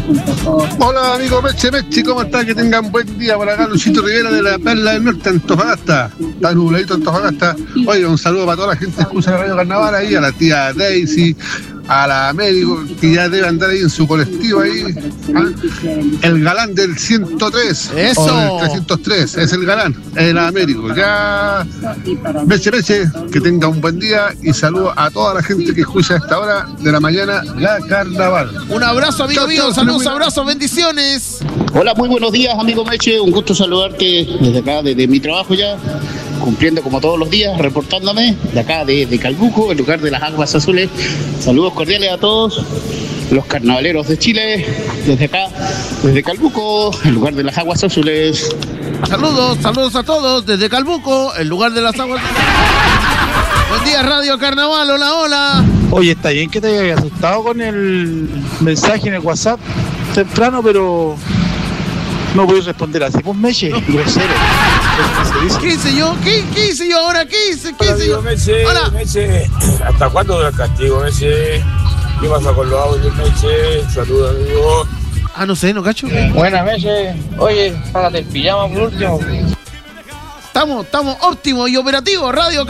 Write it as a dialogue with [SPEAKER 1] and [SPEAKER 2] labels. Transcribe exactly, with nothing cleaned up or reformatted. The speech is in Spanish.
[SPEAKER 1] Hola amigo Meche Meche, ¿cómo está? Que tengan buen día por acá, Luchito Rivera de la Perla del Norte, Antofagasta. Está nubladito Antofagasta. Oye, un saludo para toda la gente que escucha la Radio Carnaval ahí, a la tía Daisy, a la Américo, que ya debe andar ahí en su colectivo ahí. ¿Ah? El galán del ciento tres.
[SPEAKER 2] ¡Eso!
[SPEAKER 1] O del trescientos tres, es el galán, el Américo. Ya, Meche Meche, que tenga un buen día y saludo a toda la gente que escucha a esta hora de la mañana la Carnaval.
[SPEAKER 2] Un abrazo, amigo mío, saludos, abrazos, bendiciones.
[SPEAKER 3] Hola, muy buenos días, amigo Meche, un gusto saludarte desde acá, desde mi trabajo ya, cumpliendo como todos los días, reportándome de acá, de, de Calbuco, el lugar de las aguas azules. Saludos cordiales a todos los carnavaleros de Chile, desde acá, desde Calbuco, el lugar de las aguas azules.
[SPEAKER 2] Saludos, saludos a todos desde Calbuco, el lugar de las aguas. Buen día, Radio Carnaval, hola, hola.
[SPEAKER 4] Oye, está bien que te hayas asustado con el mensaje en el WhatsApp temprano, pero no voy a responder así, pues Meche, no. Grosero.
[SPEAKER 2] ¿Qué hice yo? ¿Qué, ¿Qué hice yo ahora? ¿Qué hice? ¿Qué
[SPEAKER 5] Hola,
[SPEAKER 2] hice yo?
[SPEAKER 5] Meche,
[SPEAKER 2] Hola.
[SPEAKER 5] Meche, ¿hasta cuándo dura el castigo, Meche? ¿Qué pasa con los audios, Meche? Saludos, amigo.
[SPEAKER 2] Ah, no sé, no cacho.
[SPEAKER 6] Buena, Meche. Oye, págate el pijama por último.
[SPEAKER 2] Estamos, estamos óptimos y operativos, Radio